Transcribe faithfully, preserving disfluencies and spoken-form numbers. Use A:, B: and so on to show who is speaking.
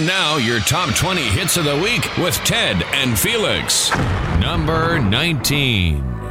A: now, your top twenty hits of the week with Ted and Felix. Number nineteen.